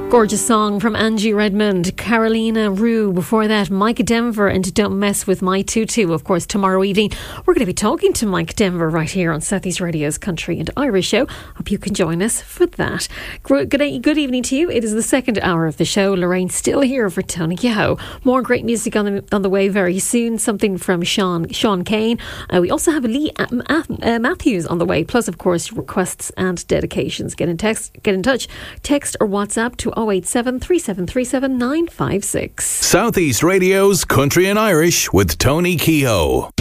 Gorgeous song from Angie Redmond, Carolina Rue. Before that, Mike Denver and Don't Mess With My Tutu. Of course, tomorrow evening, we're going to be talking to Mike Denver right here on Southeast Radio's Country and Irish show. Hope you can join us for that. Good evening to you. It is the second hour of the show. Lorraine still here for Tony Kehoe. More great music on the way very soon. Something from Sean Kane. We also have Lee Matthews on the way. Plus, of course, requests and dedications. Get in touch. Text or WhatsApp to 087 3737 956. Southeast Radio's Country and Irish with Tony Kehoe.